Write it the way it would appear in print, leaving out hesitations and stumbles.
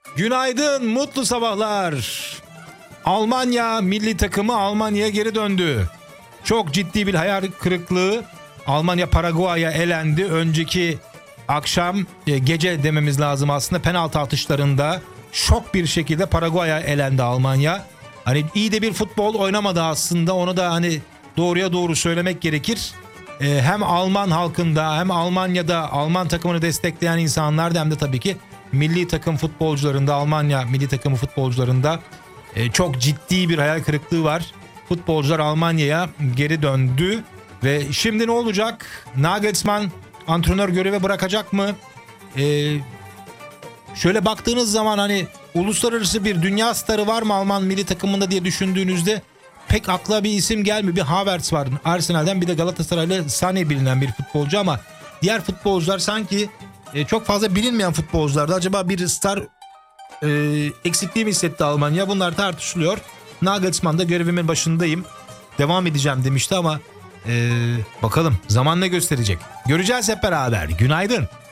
Günaydın, mutlu sabahlar. Almanya milli takımı Almanya'ya geri döndü. Çok ciddi bir hayal kırıklığı. Almanya Paraguay'a elendi. Önceki akşam, gece dememiz lazım aslında, penaltı atışlarında şok bir şekilde Paraguay'a elendi Almanya. Hani iyi de bir futbol oynamadı aslında. Onu da hani doğruya doğru söylemek gerekir. Hem Alman halkında hem Almanya'da Alman takımını destekleyen insanlarda hem de tabii ki milli takım futbolcularında, Almanya milli takımı futbolcularında çok ciddi bir hayal kırıklığı var. Futbolcular Almanya'ya geri döndü ve şimdi ne olacak? Nagelsmann antrenör görevi bırakacak mı? Şöyle baktığınız zaman hani uluslararası bir dünya starı var mı Alman milli takımında diye düşündüğünüzde pek akla bir isim gelmiyor. Bir Havertz var Arsenal'den, bir de Galatasaray'la Sané bilinen bir futbolcu ama diğer futbolcular sanki çok fazla bilinmeyen futbolculardı. Acaba bir star eksikliği mi hissetti Almanya? Bunlar tartışılıyor. Nagelsmann da görevimin başındayım, devam edeceğim demişti ama bakalım zaman ne gösterecek. Göreceğiz hep beraber. Günaydın.